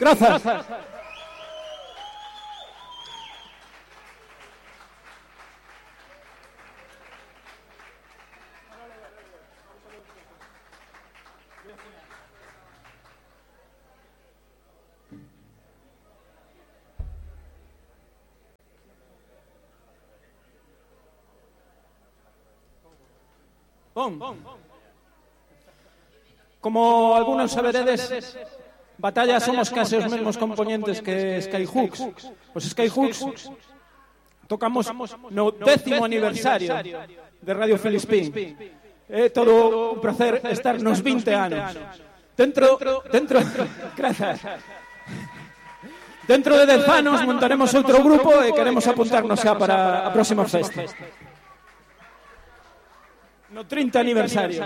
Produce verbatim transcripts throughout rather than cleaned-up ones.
Grazas. Bon. Como algunos saberedes, Batalla somos case os mesmos componentes que Skyhooks. Os Skyhooks tocamos no décimo aniversario de Radio Filispín. É todo un placer estar nos vinte anos. Dentro, dentro, grazas. Dentro de dez anos montaremos outro grupo e queremos apuntarnos xa para a próxima festa. No trinta aniversario.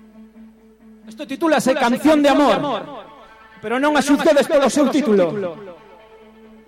Isto titúlase Canción de Amor, pero non a xulguedes polo seu título.